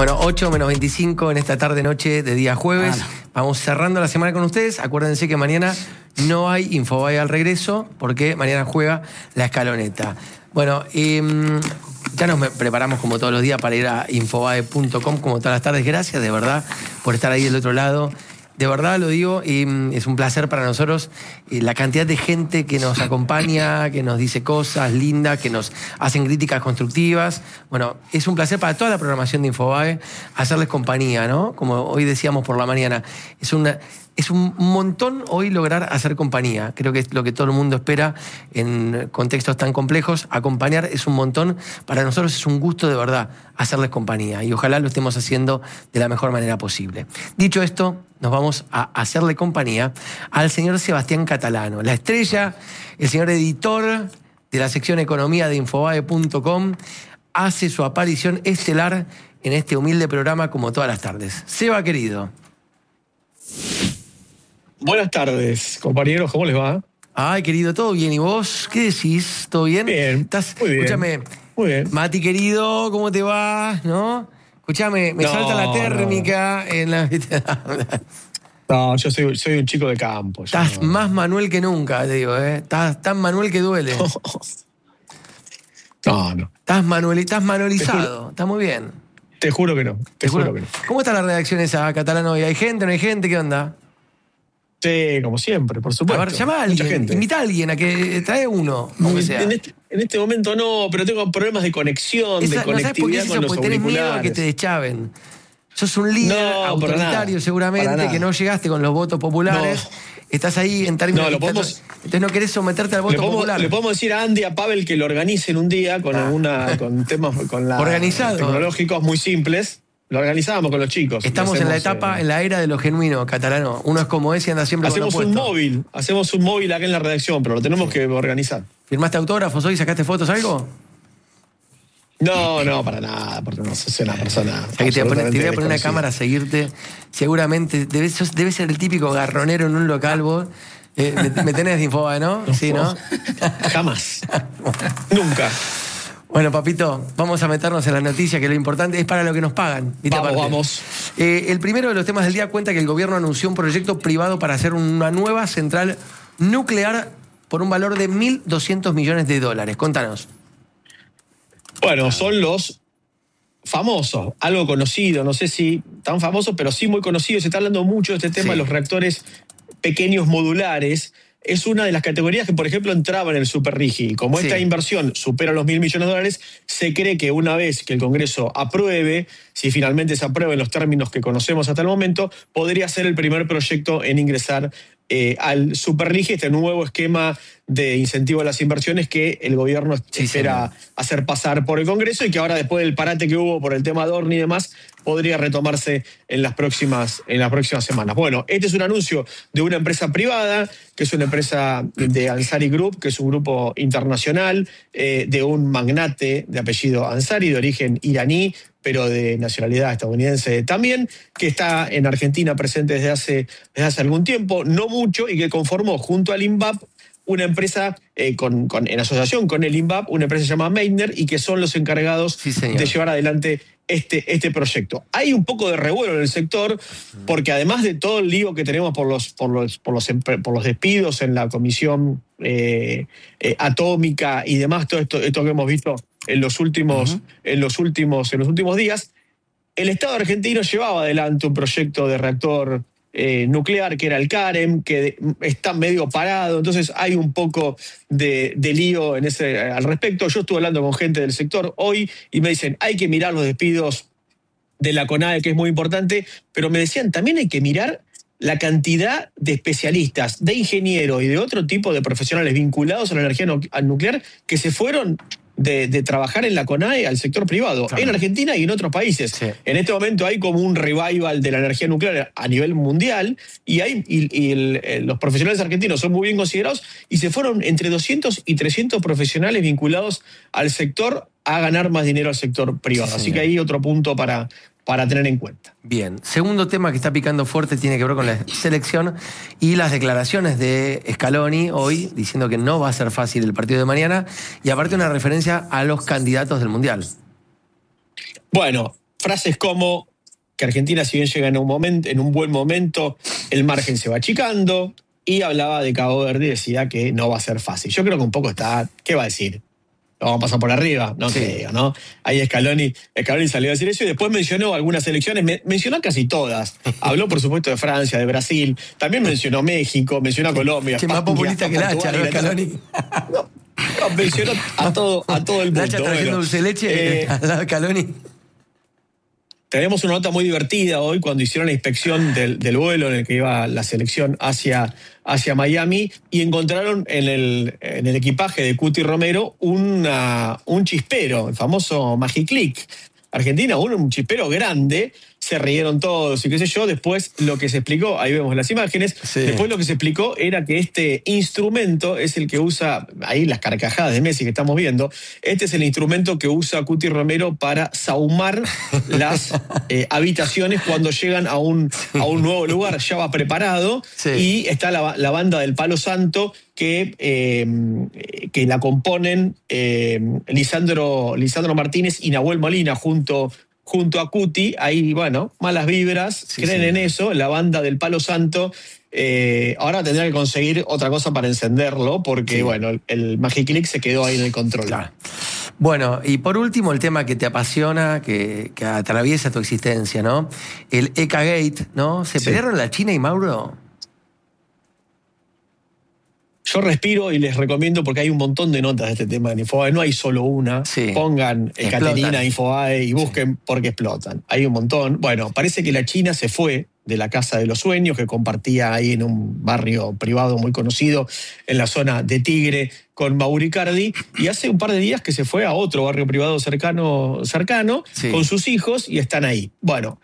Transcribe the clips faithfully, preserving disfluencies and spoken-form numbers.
Bueno, ocho menos veinticinco en esta tarde-noche de día jueves. Ah, no. Vamos cerrando la semana con ustedes. Acuérdense que mañana no hay Infobae al regreso porque mañana juega la Escaloneta. Bueno, eh, ya nos preparamos como todos los días para ir a infobae punto com como todas las tardes. Gracias de verdad por estar ahí del otro lado. De verdad lo digo, y es un placer para nosotros eh, la cantidad de gente que nos acompaña, que nos dice cosas lindas, que nos hacen críticas constructivas. Bueno, es un placer para toda la programación de Infobae hacerles compañía, ¿no? Como hoy decíamos por la mañana, es una... Es un montón hoy lograr hacer compañía. Creo que es lo que todo el mundo espera en contextos tan complejos. Acompañar es un montón. Para nosotros es un gusto de verdad hacerles compañía. Y ojalá lo estemos haciendo de la mejor manera posible. Dicho esto, nos vamos a hacerle compañía al señor Sebastián Catalano, la estrella, el señor editor de la sección Economía de infobae punto com. Hace su aparición estelar en este humilde programa como todas las tardes. Seba, querido. Buenas tardes, compañeros, ¿cómo les va? Ay, querido, ¿todo bien? ¿Y vos? ¿Qué decís? ¿Todo bien? Bien, ¿Estás? muy bien. Escúchame, muy bien. Mati, querido, ¿cómo te va? ¿No? Escúchame, me no, salta la térmica no. en la... No, yo soy, soy un chico de campo. Estás no. más Manuel que nunca, te digo, ¿eh? Estás tan Manuel que duele. No, no. Estás, manuel, estás manuelizado, está muy bien. Te juro que no, te, ¿Te juro? juro que no. ¿Cómo está la redacción esa, Catalano? ¿Hay gente, no hay gente? ¿Qué onda? Sí, como siempre, por supuesto. A ver, llama a alguien, invita a alguien a que trae uno, aunque sea. En este, en este momento no, pero tengo problemas de conexión, Esa, de conectividad ¿no con los Porque tenés miedo a auriculares. que te deschaven. Sos un líder no, autoritario seguramente, que no llegaste con los votos populares. No. Estás ahí en términos... No, lo podemos, entonces no querés someterte al voto le podemos, popular. Le podemos decir a Andy, a Pavel, que lo organicen un día con, ah. alguna, con temas con la, organizado. tecnológicos muy simples. Lo organizábamos con los chicos. Estamos hacemos, en la etapa, eh, en la era de lo genuino, Catalano. Uno es como es y anda siempre hacemos con un móvil, hacemos un móvil acá en la redacción, pero lo tenemos sí. que organizar. ¿Firmaste autógrafos hoy? ¿Sacaste fotos, algo? No, no, para nada, porque no soy una persona. O sea, que te, voy a poner, te voy a poner una cámara a seguirte. Seguramente, debes, debes ser el típico garronero en un local, vos. Eh, me, me tenés de Infobae, ¿no? no sí, ¿no? Jamás. Nunca. Bueno, papito, vamos a meternos en las noticias, que lo importante es para lo que nos pagan. ¿Viste? Vamos, vamos. Eh, el primero de los temas del día cuenta que el gobierno anunció un proyecto privado para hacer una nueva central nuclear por un valor de mil doscientos millones de dólares. Contanos. Bueno, son los famosos, algo conocido, no sé si tan famosos, pero sí muy conocidos. Se está hablando mucho de este tema, sí. de los reactores pequeños modulares. Es una de las categorías que, por ejemplo, entraba en el Superrigi. Como sí. esta inversión supera los mil millones de dólares, se cree que una vez que el Congreso apruebe, si finalmente se aprueba en los términos que conocemos hasta el momento, podría ser el primer proyecto en ingresar eh, al Superrigi, este nuevo esquema de incentivo a las inversiones que el gobierno sí, espera sí. hacer pasar por el Congreso y que ahora, después del parate que hubo por el tema Dorni y demás, podría retomarse en las próximas, en las próximas semanas. Bueno, este es un anuncio de una empresa privada, que es una empresa de Ansari Group, que es un grupo internacional, eh, de un magnate de apellido Ansari, de origen iraní, pero de nacionalidad estadounidense también, que está en Argentina presente desde hace, desde hace algún tiempo, no mucho, y que conformó junto al INVAP una empresa eh, con, con, en asociación con el INVAP, una empresa llamada Meitner, y que son los encargados sí, de llevar adelante este, este proyecto. Hay un poco de revuelo en el sector, porque además de todo el lío que tenemos por los, por los, por los, por los despidos en la Comisión eh, eh, Atómica y demás, todo esto, esto que hemos visto en los últimos, uh-huh. en los últimos, en los últimos días, el Estado argentino llevaba adelante un proyecto de reactor Eh, nuclear, que era el CAREM, que está medio parado, entonces hay un poco de, de lío en ese, al respecto. Yo estuve hablando con gente del sector hoy y me dicen, hay que mirar los despidos de la CONADE, que es muy importante, pero me decían, también hay que mirar la cantidad de especialistas, de ingenieros y de otro tipo de profesionales vinculados a la energía nuclear que se fueron De, de trabajar en la CONAE al sector privado, claro. en Argentina y en otros países. Sí. En este momento hay como un revival de la energía nuclear a nivel mundial y, hay, y, y el, el, los profesionales argentinos son muy bien considerados y se fueron entre doscientos y trescientos profesionales vinculados al sector a ganar más dinero al sector privado. Sí, Así que hay otro punto para, para tener en cuenta. Bien. Segundo tema que está picando fuerte tiene que ver con la selección y las declaraciones de Scaloni hoy diciendo que no va a ser fácil el partido de mañana y aparte una referencia a los candidatos del Mundial. Bueno, frases como que Argentina, si bien llega en un momento, en un buen momento, el margen se va achicando, y hablaba de Cabo Verde y decía que no va a ser fácil. Yo creo que un poco está, ¿qué va a decir? Lo vamos a pasar por arriba, no sí. creo, ¿no? Ahí Scaloni, Scaloni salió a decir eso y después mencionó algunas elecciones, me, mencionó casi todas. Habló, por supuesto, de Francia, de Brasil, también mencionó México, mencionó a Colombia. Que más populista que Lacha, ¿no, Scaloni? No, no, mencionó a todo, a todo el mundo. Lacha trayendo bueno, dulce de leche eh, al lado de Scaloni. Tenemos una nota muy divertida hoy cuando hicieron la inspección del, del vuelo en el que iba la selección hacia, hacia Miami y encontraron en el, en el equipaje de Cuti Romero una, un chispero, el famoso Magiclick. Argentina, un, un chispero grande, se rieron todos y qué sé yo. Después lo que se explicó, ahí vemos las imágenes, sí. después lo que se explicó era que este instrumento es el que usa, ahí las carcajadas de Messi que estamos viendo, este es el instrumento que usa Cuti Romero para sahumar las eh, habitaciones cuando llegan a un, a un nuevo lugar, ya va preparado, sí. y está la, la banda del Palo Santo que, eh, que la componen eh, Lisandro, Lisandro Martínez y Nahuel Molina junto, junto a Cuti. Ahí, bueno, malas vibras, sí, creen sí. en eso, la banda del Palo Santo. Eh, ahora tendrá que conseguir otra cosa para encenderlo porque, sí. bueno, el, el Magiclick se quedó ahí en el control. Claro. Bueno, y por último, el tema que te apasiona, que, que atraviesa tu existencia, ¿no? El ECA Gate, ¿no? ¿Se sí. pelearon la China y Mauro? Yo respiro y les recomiendo porque hay un montón de notas de este tema en Infobae. No hay solo una. Sí. Pongan Caterina Infobae y busquen sí. porque explotan. Hay un montón. Bueno, parece que la China se fue de la Casa de los Sueños que compartía ahí en un barrio privado muy conocido en la zona de Tigre con Mauricardi, y hace un par de días que se fue a otro barrio privado cercano, cercano sí. con sus hijos y están ahí. Bueno,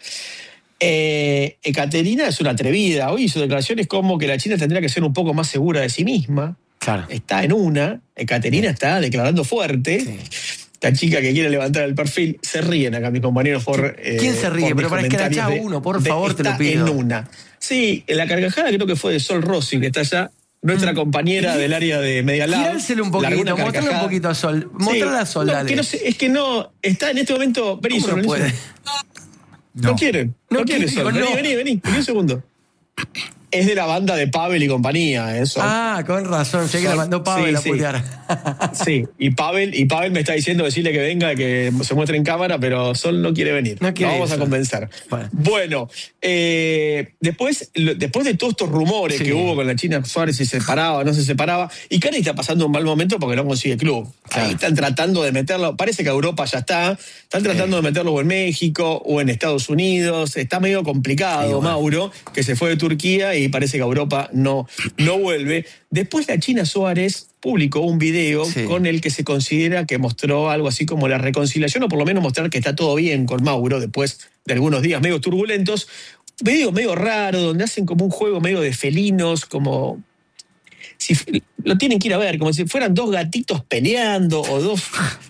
Eh, Caterina es una atrevida. Hoy hizo declaraciones como que la China tendría que ser un poco más segura de sí misma. Claro. Está en una. Caterina sí. está declarando fuerte. Sí. Esta chica que quiere levantar el perfil. Se ríen acá mis compañeros por. ¿Quién eh, se ríe? Pero para escrachar uno, por favor, te lo pido. Está en una. Sí, la carcajada creo que fue de Sol Rossi, que está allá. Nuestra compañera del área de Media Lab. Girárselo un poquito, mostrarle un poquito a Sol. Mostrarle sí. a Sol, no, dale. Que no sé, es que no. Está en este momento. Berizzo, ¿Cómo no puede? No, no quieren, no, no quieren Sol. Vení, no. vení, vení, vení un segundo. Es de la banda de Pavel y compañía, eso. Ah, con razón, sé que la mandó Pavel sí, a putear. Sí, sí. y, Pavel, y Pavel me está diciendo decirle que venga, que se muestre en cámara, pero Sol no quiere venir. No quiere. Lo vamos a convencer. Bueno, bueno eh, después, después de todos estos rumores sí. que hubo con la China Suárez, si se separaba, no se separaba, y Cari está pasando un mal momento porque no consigue club. Claro. Ahí están tratando de meterlo, parece que Europa ya está, están tratando sí. de meterlo o en México o en Estados Unidos. Está medio complicado, sí, bueno. Mauro, que se fue de Turquía y parece que Europa no, no vuelve. Después la China Suárez publicó un video sí. con el que se considera que mostró algo así como la reconciliación, o por lo menos mostrar que está todo bien con Mauro después de algunos días medio turbulentos. Video medio raro, donde hacen como un juego medio de felinos, como si lo tienen que ir a ver, como si fueran dos gatitos peleando o dos...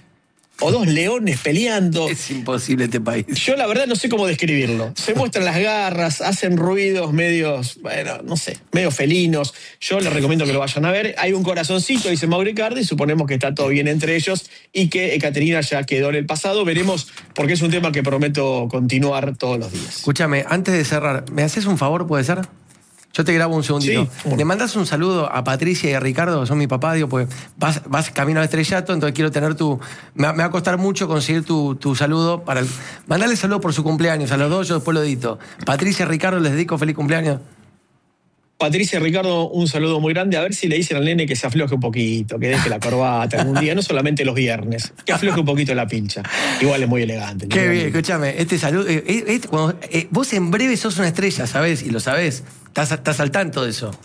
o dos leones peleando. Es imposible este país. Yo la verdad no sé cómo describirlo. Se muestran las garras, hacen ruidos medios, bueno, no sé, medio felinos. Yo les recomiendo que lo vayan a ver. Hay un corazoncito, dice Mauricardi, suponemos que está todo bien entre ellos y que Caterina ya quedó en el pasado. Veremos, porque es un tema que prometo continuar todos los días. Escúchame, antes de cerrar, ¿me haces un favor, puede ser? Yo te grabo un segundito. Sí, bueno. Le mandás un saludo a Patricia y a Ricardo, que son mi papá, digo, pues vas, vas camino al estrellato, entonces quiero tener tu... Me, me va a costar mucho conseguir tu, tu saludo para el... Mandale saludo por su cumpleaños a los dos, yo después lo edito. Patricia y Ricardo, les dedico feliz cumpleaños. Patricia y Ricardo, un saludo muy grande. A ver si le dicen al nene que se afloje un poquito, que deje la corbata algún día, no solamente los viernes, que afloje un poquito la pincha. Igual es muy elegante. Qué bien, escúchame, este saludo... Eh, eh, cuando, eh, vos en breve sos una estrella, ¿sabés? Y lo sabés. Estás, estás al tanto de eso.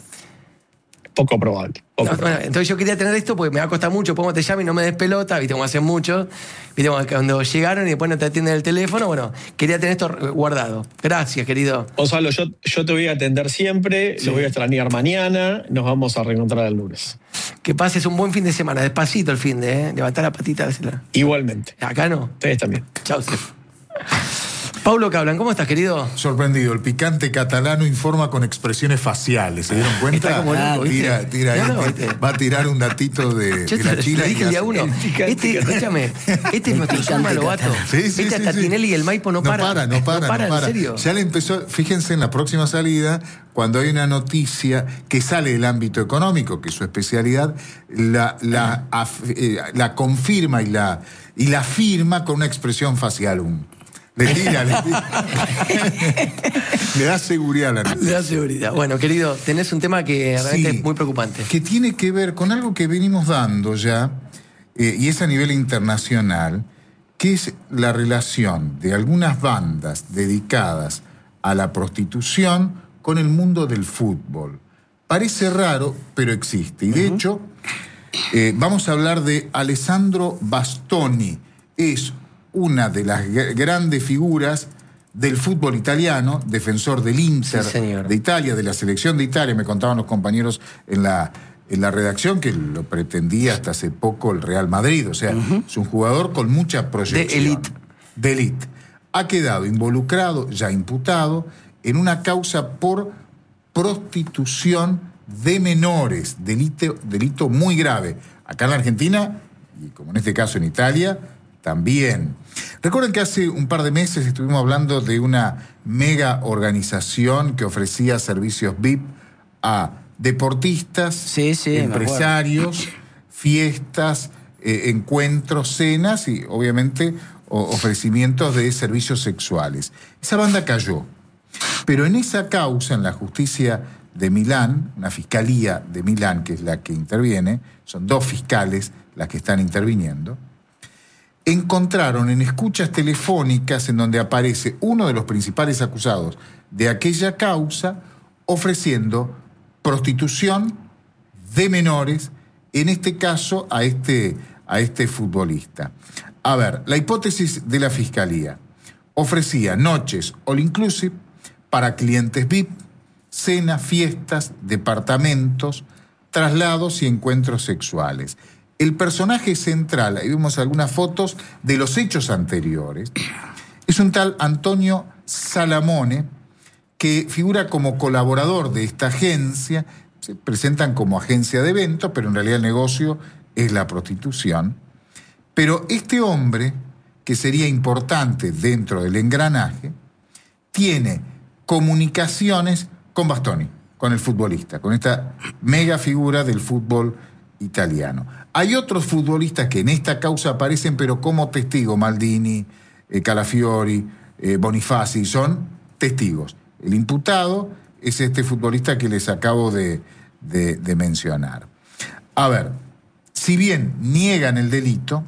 Poco probable. Poco no, probable. Bueno, entonces yo quería tener esto porque me va a costar mucho. Pongo te llamo y no me des pelota, viste como hacen muchos. Viste cuando llegaron y después no te atienden el teléfono. Bueno, quería tener esto guardado. Gracias, querido. Gonzalo, yo, yo te voy a atender siempre. Sí. Lo voy a extrañar mañana. Nos vamos a reencontrar el lunes. Que pases un buen fin de semana. Despacito el fin de, ¿eh? Levantar la patita. Igualmente. Acá no. Ustedes también. Chau, Sef. Paulo Cablan, ¿cómo estás, querido? Sorprendido. El picante catalano informa con expresiones faciales. ¿Se dieron cuenta? Está como loco, ¿viste? Tira, tira No, ahí, no, te- ¿viste? va a tirar un datito de, Yo de te la China. lo dije y el día hace- uno. Este, escúchame, este es nuestro Zuma Lobato. Sí, sí, este sí, hasta sí. Tinelli y el Maipo no, no para. No para, no para. en serio. Ya le empezó, fíjense en la próxima salida, cuando hay una noticia que sale del ámbito económico, que es su especialidad, la, la, af- eh, la confirma y la, y la firma con una expresión facial. Un, le tira, le tira. Le da seguridad a la noticia. Le da seguridad. Bueno, querido, tenés un tema que realmente Sí, es muy preocupante. que tiene que ver con algo que venimos dando ya, eh, y es a nivel internacional, que es la relación de algunas bandas dedicadas a la prostitución con el mundo del fútbol. Parece raro, pero existe. Y de uh-huh. hecho, eh, vamos a hablar de Alessandro Bastoni. Es una de las g- grandes figuras del fútbol italiano, defensor del Inter Sí, señor. de Italia, de la selección de Italia. Me contaban los compañeros en la, en la redacción que lo pretendía hasta hace poco el Real Madrid. O sea, uh-huh. es un jugador con mucha proyección. De élite. De élite. Ha quedado involucrado, ya imputado, en una causa por prostitución de menores, delito, delito muy grave. Acá en la Argentina, y como en este caso en Italia, también. Recuerden que hace un par de meses estuvimos hablando de una mega organización que ofrecía servicios V I P a deportistas, sí, sí, empresarios, fiestas, eh, encuentros, cenas y obviamente o, ofrecimientos de servicios sexuales. Esa banda cayó. Pero en esa causa, en la justicia de Milán, una fiscalía de Milán, que es la que interviene, son dos fiscales las que están interviniendo, encontraron en escuchas telefónicas en donde aparece uno de los principales acusados de aquella causa ofreciendo prostitución de menores, en este caso a este, a este futbolista. A ver, la hipótesis de la fiscalía: ofrecía noches all inclusive para clientes V I P, cenas, fiestas, departamentos, traslados y encuentros sexuales. El personaje central, ahí vemos algunas fotos de los hechos anteriores, es un tal Antonio Salamone, que figura como colaborador de esta agencia. Se presentan como agencia de eventos, pero en realidad el negocio es la prostitución. Pero este hombre, que sería importante dentro del engranaje, tiene comunicaciones con Bastoni, con el futbolista, con esta mega figura del fútbol italiano. Hay otros futbolistas que en esta causa aparecen, pero como testigo: Maldini, eh, Calafiori, eh, Bonifaci, son testigos. El imputado es este futbolista que les acabo de, de, de mencionar. A ver, si bien niegan el delito,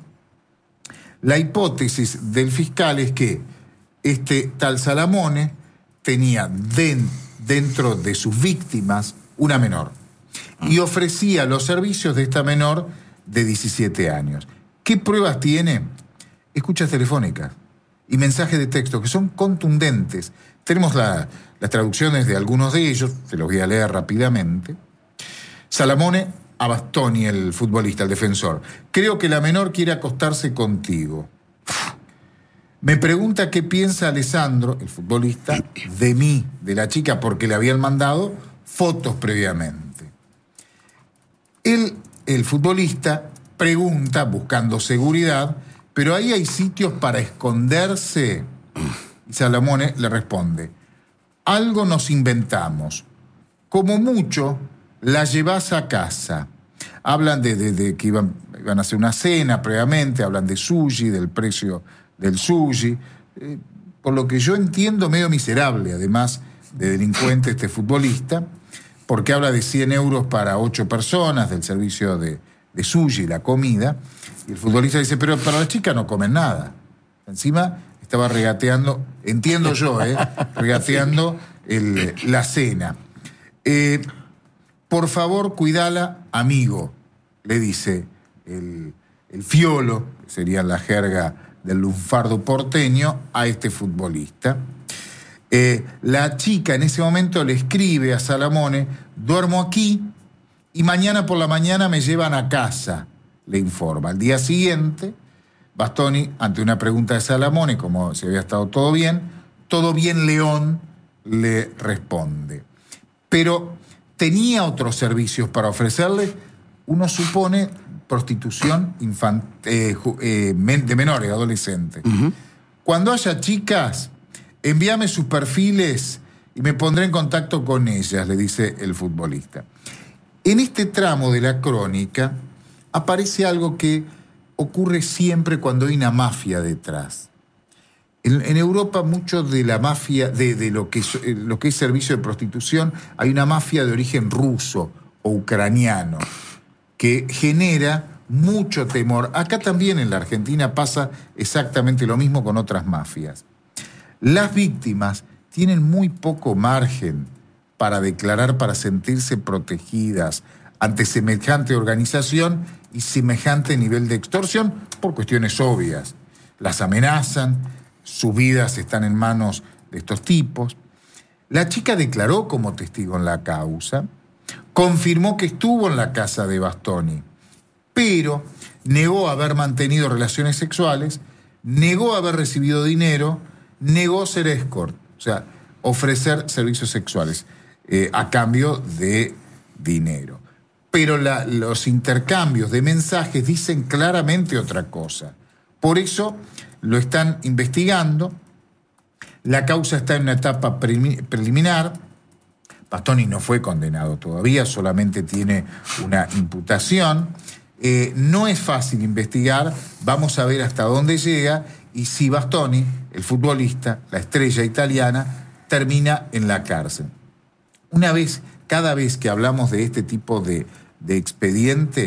la hipótesis del fiscal es que este tal Salamone tenía den, dentro de sus víctimas una menor y ofrecía los servicios de esta menor de diecisiete años. ¿Qué pruebas tiene? Escuchas telefónicas y mensajes de texto que son contundentes. Tenemos la, las traducciones de algunos de ellos, se los voy a leer rápidamente. Salamone a Bastoni, el futbolista, el defensor: creo que la menor quiere acostarse contigo. Me pregunta qué piensa Alessandro, el futbolista, de mí, de la chica, porque le habían mandado fotos previamente. Él, el futbolista, pregunta buscando seguridad, pero ahí hay sitios para esconderse. Y Salamone le responde: algo nos inventamos. Como mucho, la llevas a casa. Hablan de, de, de que iban, iban a hacer una cena previamente, hablan de sushi, del precio del sushi, eh, por lo que yo entiendo medio miserable, además de delincuente este futbolista, porque habla de cien euros para ocho personas, del servicio de, de sushi, la comida, y el futbolista dice: pero para la chica no comen nada. Encima estaba regateando, entiendo yo, eh, regateando el, la cena. Eh, por favor, cuidala, amigo, le dice el, el fiolo, que sería la jerga del lunfardo porteño, a este futbolista. Eh, la chica en ese momento le escribe a Salamone: duermo aquí y mañana por la mañana me llevan a casa, le informa. Al día siguiente, Bastoni, ante una pregunta de Salamone, como si había estado todo bien, todo bien, León, le responde. Pero tenía otros servicios para ofrecerle. Uno supone prostitución infant eh, eh, de menores, adolescentes. Uh-huh. Cuando haya chicas, envíame sus perfiles y me pondré en contacto con ellas, le dice el futbolista. En este tramo de la crónica aparece algo que ocurre siempre cuando hay una mafia detrás. En, en Europa, mucho de la mafia, de, de lo, que es, lo que es servicio de prostitución, hay una mafia de origen ruso o ucraniano que genera mucho temor. Acá también en la Argentina pasa exactamente lo mismo con otras mafias. Las víctimas tienen muy poco margen para declarar, para sentirse protegidas ante semejante organización y semejante nivel de extorsión por cuestiones obvias. Las amenazan, sus vidas están en manos de estos tipos. La chica declaró como testigo en la causa, confirmó que estuvo en la casa de Bastoni, pero negó haber mantenido relaciones sexuales, negó haber recibido dinero, negó ser escort, o sea, ofrecer servicios sexuales eh, a cambio de dinero. Pero la, los intercambios de mensajes dicen claramente otra cosa. Por eso lo están investigando. La causa está en una etapa preliminar. Bastoni no fue condenado todavía, solamente tiene una imputación. Eh, no es fácil investigar, vamos a ver hasta dónde llega y si Bastoni, el futbolista, la estrella italiana, termina en la cárcel. Una vez, cada vez que hablamos de este tipo de, de expediente,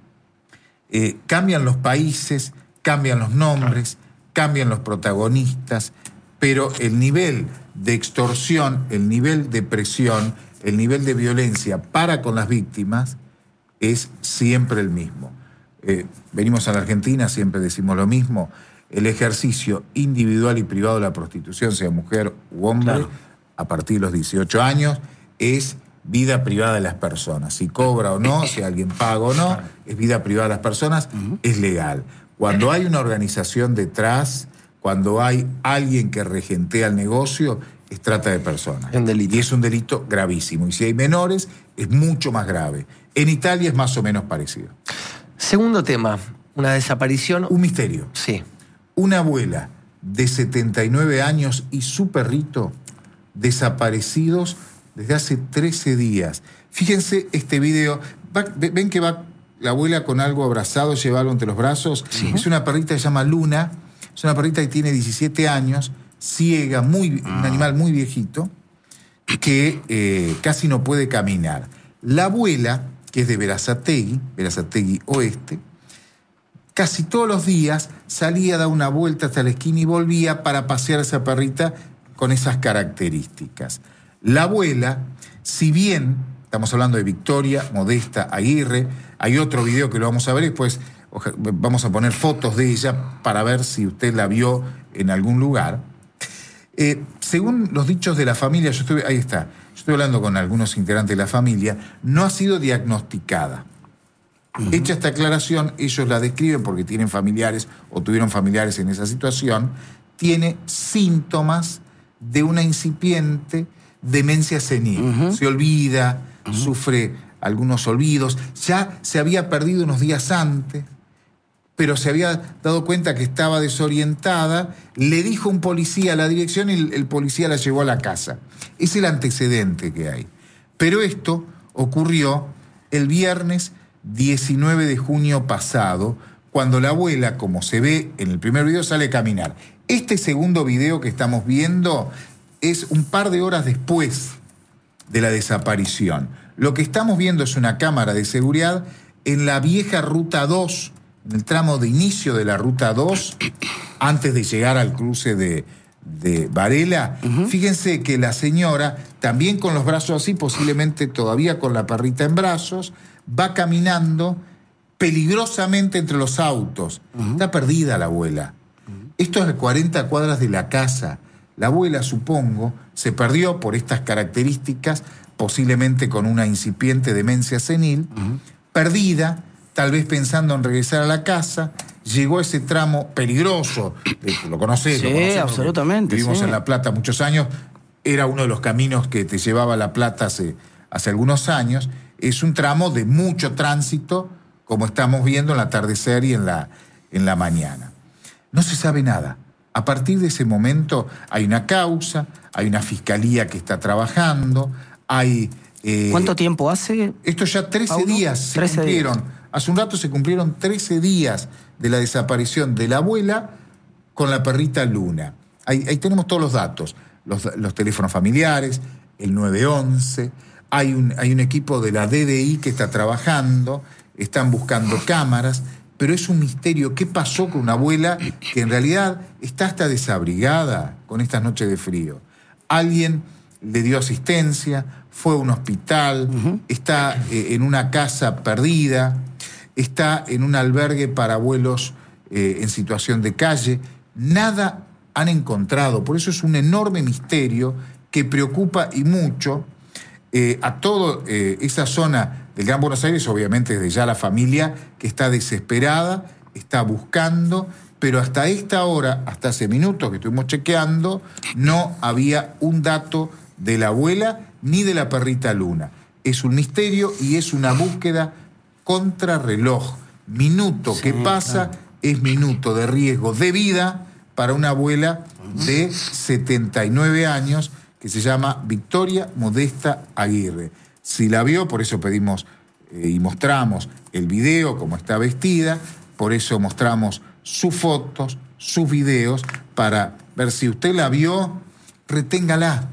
eh, cambian los países, cambian los nombres, cambian los protagonistas, pero el nivel de extorsión, el nivel de presión, el nivel de violencia para con las víctimas es siempre el mismo. Eh, venimos a la Argentina, siempre decimos lo mismo, el ejercicio individual y privado de la prostitución, sea mujer u hombre, claro, a partir de los dieciocho años, es vida privada de las personas. Si cobra o no, si alguien paga o no, es vida privada de las personas, uh-huh. Es legal. Cuando hay una organización detrás, cuando hay alguien que regentea el negocio, es trata de personas. Un delito. Y es un delito gravísimo. Y si hay menores, es mucho más grave. En Italia es más o menos parecido. Segundo tema, una desaparición. Un misterio. Sí. Una abuela de setenta y nueve años y su perrito desaparecidos desde hace trece días. Fíjense este video. Va, ven que va la abuela con algo abrazado, lleva algo entre los brazos. Sí. Es una perrita que se llama Luna. Es una perrita que tiene diecisiete años, ciega, muy, ah. un animal muy viejito, que eh, casi no puede caminar. La abuela, que es de Berazategui, Berazategui Oeste, casi todos los días salía a dar una vuelta hasta la esquina y volvía para pasear a esa perrita con esas características. La abuela, si bien, estamos hablando de Victoria Modesta Aguirre, hay otro video que lo vamos a ver después, vamos a poner fotos de ella para ver si usted la vio en algún lugar. Eh, según los dichos de la familia, yo estoy, ahí está, yo estoy hablando con algunos integrantes de la familia, no ha sido diagnosticada. Uh-huh. Hecha esta aclaración, ellos la describen porque tienen familiares o tuvieron familiares en esa situación, tiene síntomas de una incipiente demencia senil. Uh-huh. Se olvida, uh-huh. sufre algunos olvidos, ya se había perdido unos días antes, pero se había dado cuenta que estaba desorientada, le dijo un policía a la dirección y el, el policía la llevó a la casa. Es el antecedente que hay. Pero esto ocurrió el viernes diecinueve de junio pasado, cuando la abuela, como se ve en el primer video, sale a caminar. Este segundo video que estamos viendo es un par de horas después de la desaparición. Lo que estamos viendo es una cámara de seguridad en la vieja Ruta dos, en el tramo de inicio de la Ruta dos, antes de llegar al cruce de, de Varela. Uh-huh. Fíjense que la señora, también con los brazos así, posiblemente todavía con la perrita en brazos, va caminando peligrosamente entre los autos. Uh-huh. Está perdida la abuela. Uh-huh. Esto es a cuarenta cuadras de la casa. La abuela, supongo, se perdió por estas características, posiblemente con una incipiente demencia senil, uh-huh. perdida, tal vez pensando en regresar a la casa, llegó a ese tramo peligroso, lo conocés, sí, lo conocemos, absolutamente. Vivimos sí. en La Plata muchos años, era uno de los caminos que te llevaba a La Plata hace, hace algunos años. Es un tramo de mucho tránsito, como estamos viendo en el atardecer y en la, en la mañana. No se sabe nada. A partir de ese momento hay una causa, hay una fiscalía que está trabajando, hay... Eh, ¿Cuánto tiempo hace? Esto ya trece Paulo? días se trece cumplieron. Días. Hace un rato se cumplieron trece días de la desaparición de la abuela con la perrita Luna. Ahí, ahí tenemos todos los datos, los, los teléfonos familiares, el nueve once, hay un, hay un equipo de la D D I que está trabajando, están buscando cámaras, pero es un misterio. ¿Qué pasó con una abuela que en realidad está hasta desabrigada con estas noches de frío? Alguien le dio asistencia, fue a un hospital, uh-huh. está eh, en una casa perdida, está en un albergue para abuelos eh, en situación de calle. Nada han encontrado, por eso es un enorme misterio que preocupa y mucho eh, a toda eh, esa zona del Gran Buenos Aires, obviamente desde ya la familia que está desesperada, está buscando, pero hasta esta hora, hasta hace minutos que estuvimos chequeando, no había un dato de la abuela ni de la perrita Luna. Es un misterio y es una búsqueda contrarreloj. Minuto sí, que pasa claro. es minuto de riesgo de vida para una abuela de setenta y nueve años que se llama Victoria Modesta Aguirre. Si la vio, por eso pedimos eh, y mostramos el video, cómo está vestida, por eso mostramos sus fotos, sus videos, para ver si usted la vio, reténgala.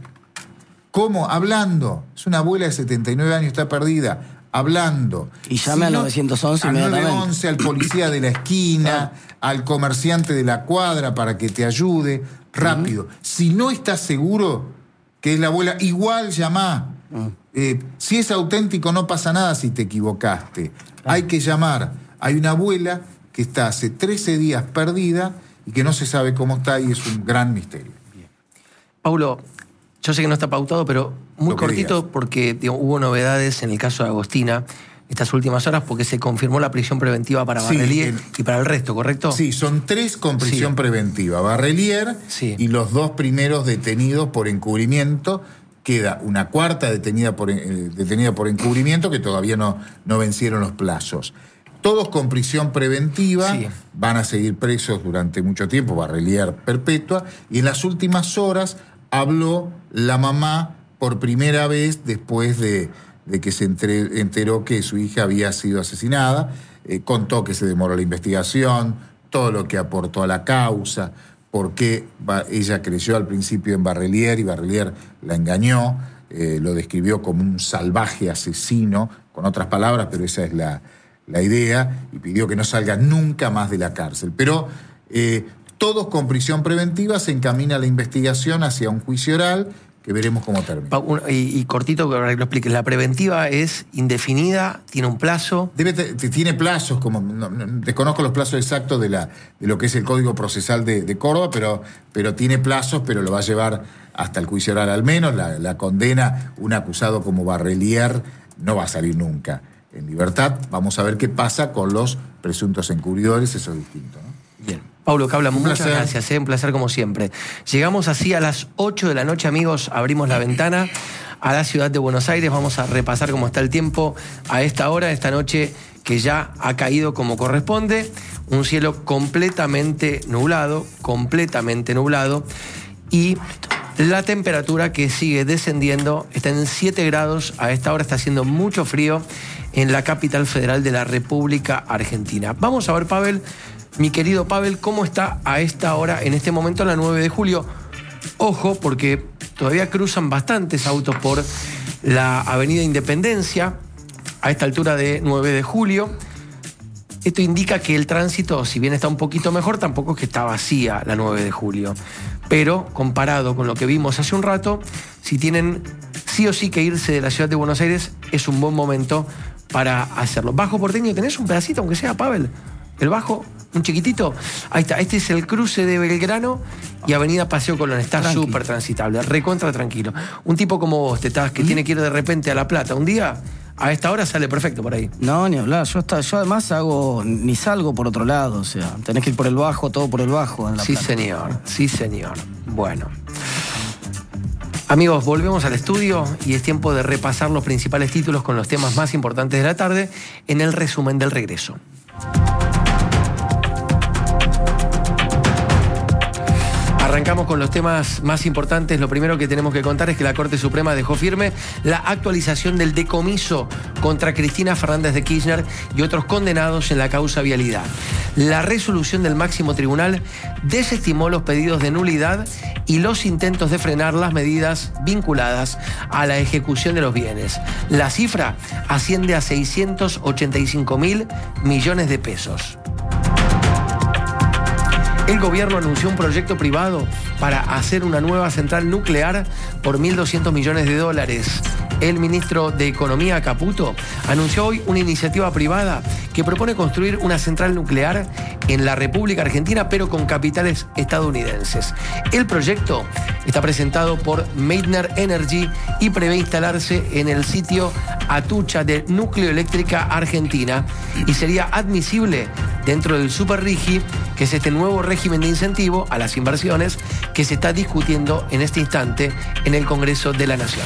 ¿Cómo? Hablando. Es una abuela de setenta y nueve años, está perdida. Hablando. Y llame si no, al nueve once inmediatamente. Al nueve once, al policía de la esquina, ah. al comerciante de la cuadra para que te ayude. Rápido. Uh-huh. Si no estás seguro que es la abuela, igual llamá. Uh-huh. Eh, si es auténtico, no pasa nada si te equivocaste. Ah. Hay que llamar. Hay una abuela que está hace trece días perdida y que no se sabe cómo está y es un gran misterio. Bien. Paulo, yo sé que no está pautado, pero muy cortito digas. Porque digo, hubo novedades en el caso de Agostina estas últimas horas porque se confirmó la prisión preventiva para sí, Barrelier el, y para el resto, ¿correcto? Sí, son tres con prisión sí. preventiva. Barrelier sí. y los dos primeros detenidos por encubrimiento. Queda una cuarta detenida por, eh, detenida por encubrimiento que todavía no, no vencieron los plazos. Todos con prisión preventiva, sí. van a seguir presos durante mucho tiempo, Barrelier perpetua, y en las últimas horas habló la mamá por primera vez después de, de que se entre, enteró que su hija había sido asesinada, eh, contó que se demoró la investigación, todo lo que aportó a la causa, por qué ella creció al principio en Barrelier y Barrelier la engañó, eh, lo describió como un salvaje asesino, con otras palabras, pero esa es la... la idea, y pidió que no salga nunca más de la cárcel. Pero eh, todos con prisión preventiva, se encamina la investigación hacia un juicio oral que veremos cómo termina. Y, y cortito, que lo expliques, ¿la preventiva es indefinida? ¿Tiene un plazo? Debe te, te, tiene plazos, como no, no, desconozco los plazos exactos de, la, de lo que es el Código Procesal de, de Córdoba, pero, pero tiene plazos, pero lo va a llevar hasta el juicio oral al menos. La, la condena, un acusado como Barrelier no va a salir nunca en libertad. Vamos a ver qué pasa con los presuntos encubridores, eso es distinto, ¿no? Bien. Paulo Cabla, un muchas placer. gracias, ¿eh? Un placer como siempre. Llegamos así a las ocho de la noche, amigos, abrimos la ventana a la ciudad de Buenos Aires, vamos a repasar cómo está el tiempo a esta hora, esta noche que ya ha caído como corresponde, un cielo completamente nublado, completamente nublado, y la temperatura que sigue descendiendo está en siete grados, a esta hora está haciendo mucho frío en la capital federal de la República Argentina. Vamos a ver, Pavel, mi querido Pavel, cómo está a esta hora, en este momento, la nueve de julio. Ojo, porque todavía cruzan bastantes autos por la avenida Independencia a esta altura de nueve de julio. Esto indica que el tránsito, si bien está un poquito mejor, tampoco es que está vacía la nueve de julio. Pero comparado con lo que vimos hace un rato, si tienen sí o sí que irse de la ciudad de Buenos Aires, es un buen momento para hacerlo. Bajo Porteño, ¿tenés un pedacito, aunque sea, Pavel? El bajo, un chiquitito. Ahí está, este es el cruce de Belgrano y Avenida Paseo Colón. Está súper transitable, recontra tranquilo. Un tipo como vos, Tetaz, que mm. tiene que ir de repente a La Plata un día, a esta hora sale perfecto por ahí. No, ni hablar. Yo, está, yo además hago, ni salgo por otro lado. O sea, tenés que ir por el bajo, todo por el bajo. En la Sí, plata. señor. Sí, señor. Bueno. Amigos, volvemos al estudio y es tiempo de repasar los principales títulos con los temas más importantes de la tarde en el resumen del regreso. Arrancamos con los temas más importantes. Lo primero que tenemos que contar es que la Corte Suprema dejó firme la actualización del decomiso contra Cristina Fernández de Kirchner y otros condenados en la causa vialidad. La resolución del máximo tribunal desestimó los pedidos de nulidad y los intentos de frenar las medidas vinculadas a la ejecución de los bienes. La cifra asciende a seiscientos ochenta y cinco mil millones de pesos. El gobierno anunció un proyecto privado para hacer una nueva central nuclear por mil doscientos millones de dólares. El ministro de Economía, Caputo, anunció hoy una iniciativa privada que propone construir una central nuclear en la República Argentina, pero con capitales estadounidenses. El proyecto está presentado por Meitner Energy y prevé instalarse en el sitio Atucha de Nucleoeléctrica Argentina y sería admisible dentro del Superrigi, que es este nuevo régimen de incentivo a las inversiones que se está discutiendo en este instante en el Congreso de la Nación.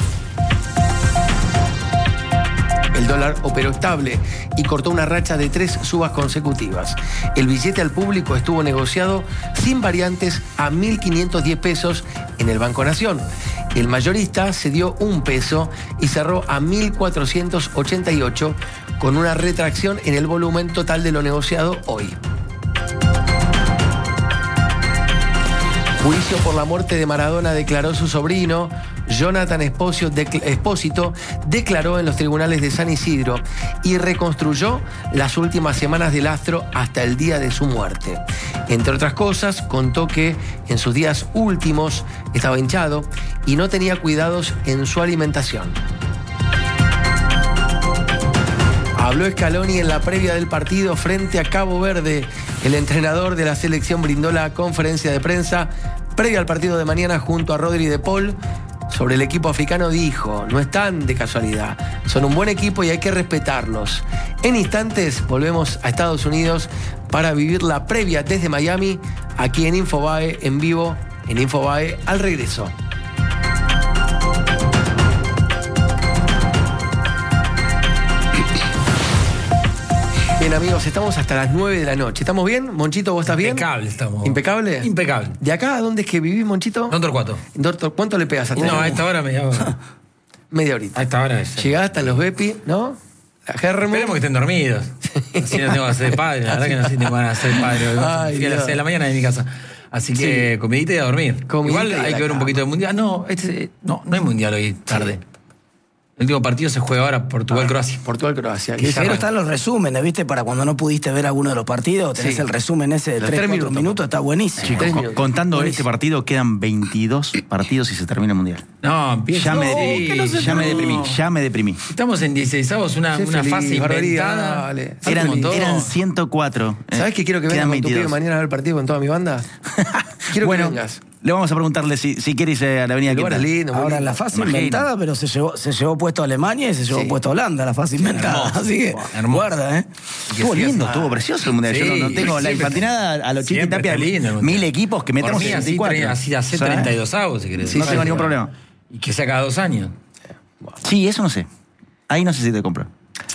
El dólar operó estable y cortó una racha de tres subas consecutivas. El billete al público estuvo negociado sin variantes a mil quinientos diez pesos en el Banco Nación. El mayorista cedió un peso y cerró a mil cuatrocientos ochenta y ocho con una retracción en el volumen total de lo negociado hoy. Juicio por la muerte de Maradona declaró su sobrino. Jonathan Espósito declaró en los tribunales de San Isidro y reconstruyó las últimas semanas del astro hasta el día de su muerte. Entre otras cosas, contó que en sus días últimos estaba hinchado y no tenía cuidados en su alimentación. Habló Scaloni en la previa del partido frente a Cabo Verde. El entrenador de la selección brindó la conferencia de prensa previa al partido de mañana junto a Rodri de Paul. Sobre el equipo africano dijo: no están de casualidad, son un buen equipo y hay que respetarlos. En instantes volvemos a Estados Unidos para vivir la previa desde Miami, aquí en Infobae, en vivo, en Infobae al regreso. Bien, amigos, estamos hasta las nueve de la noche. ¿Estamos bien? Monchito, ¿vos estás bien? Impecable estamos. ¿Impecable? Impecable. ¿De acá a dónde es que vivís, Monchito? Don Torcuato. Doctor, ¿cuánto le pegas hasta No, allá? a esta hora media hora. Media horita. A esta hora es. Llegás hasta los Bepi, ¿no? La Germo. Esperemos que estén dormidos. Así no tengo que ser padre. La verdad que no sé si tengo ganas de ser padre. Ay, Fui a las Dios. seis de la mañana de mi casa. Así que Sí. comidita y a dormir. Comidita Igual y hay a que ver la un poquito de mundial. No, este, no, no hay mundial hoy tarde. El último partido se juega ahora Portugal-Croacia. Portugal-Croacia. Que ya Pero arranca. están los resúmenes, ¿viste? Para cuando no pudiste ver alguno de los partidos, tenés Sí. el resumen ese de Los tres, tres cuatro minutos. minutos, está buenísimo. Tres Con- minutos. contando Buenísimo. este partido, quedan veintidós partidos y se termina el Mundial. No, empieza. Ya me No, deprimí, que no se ya me termina. deprimí, ya me deprimí. Estamos en dieciseisavos, una, Sé una feliz, fase barbaridad, inventada. dale. Falta Eran, un montón. eran ciento cuatro. eh, ¿Sabés que quiero que vengas quedan con tu pibe veintidós. mañana a ver el partido con toda mi banda? Quiero Bueno, que vengas. le vamos a preguntarle si, si quiere irse a la avenida El lugar es Quinta. lindo. muy Ahora, lindo. la fase Imagino. inventada, pero se llevó, se llevó puesto a Alemania y se llevó Sí. puesto a Holanda, la fase inventada. Así que, hermoso. guarda, ¿eh? Estuvo sigas- lindo, estuvo precioso el Mundial. Yo no, no Sí, tengo la siempre infantinada a los Chiqui siempre Tapia. está lindo el Mundial. Mil equipos que metamos Por mí, sesenta y así, cuatro. tre- así hace ¿Sabes? treinta y dos avos, si querés. Sí, no tengo ningún problema. Y que sea cada dos años. Sí, eso no sé. Ahí no sé si te compro.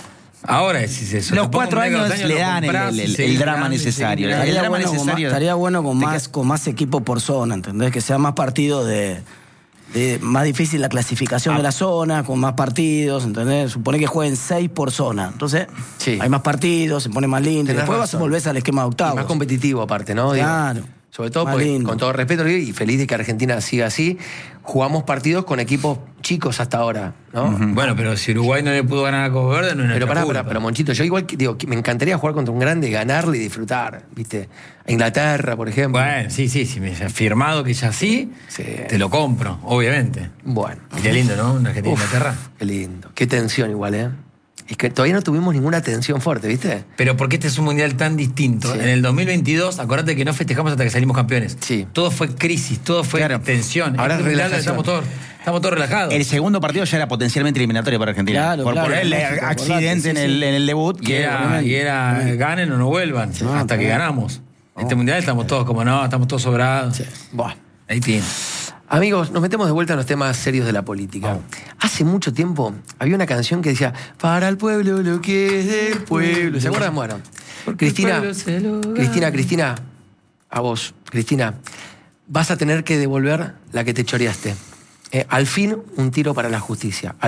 Ahora es eso. Los Te pongo cuatro un años dos le lo dan el- comprás el- y el seguís drama grande, necesario. seguís El Estaría grande. drama bueno, con más, necesario. estaría bueno con Te más, con más equipos por zona, ¿entendés? Que sea más partidos de, de- más difícil la clasificación de la zona, con más partidos, ¿entendés? Supone que jueguen seis por zona. Entonces, Sí. hay más partidos, se pone más lindo. Tenés Después vas, razón. volvés al esquema de Y octavos. más competitivo aparte, ¿no? Digo, Claro. sobre todo Más porque, lindo. con todo respeto, digo, y feliz de que Argentina siga así, jugamos partidos con equipos chicos hasta ahora, ¿no? Bueno, pero si Uruguay no le pudo ganar a Cabo Verde, no es Pero nuestra pará, culpa. pará, pero Monchito, yo igual que- digo, que me encantaría jugar contra un grande, ganarle y disfrutar, ¿viste? A Inglaterra, por ejemplo. Bueno, sí, sí, si me has firmado que ya sí, Sí. te lo compro, obviamente. Bueno. Sería lindo, ¿no? Una Argentina Uf, Inglaterra. qué lindo. Qué tensión igual, ¿eh? Es que todavía no tuvimos ninguna tensión fuerte, ¿viste? Pero porque este es un mundial tan distinto. Sí. En el dos mil veintidós, acordate que no festejamos hasta que salimos campeones. Sí. Todo fue crisis, todo fue Claro. tensión. Ahora Este es mundial relajación. estamos todos Estamos todos relajados. El segundo partido ya era potencialmente eliminatorio para Argentina. Claro, por, claro, por el lógico, accidente sí, en, sí. el, en el debut. Y Que, era, y era ganen o no vuelvan, No, hasta que no. ganamos. Este mundial estamos todos como no, estamos todos sobrados. Buah. Ahí tiene. Amigos, nos metemos de vuelta en los temas serios de la política. Hace mucho tiempo había una canción que decía para el pueblo lo que es del pueblo. ¿Se acuerdan? Bueno, Porque el Cristina, pueblo se lo gana. Cristina, Cristina, a vos, Cristina, vas a tener que devolver la que te choreaste. Eh, al fin, un tiro para la justicia.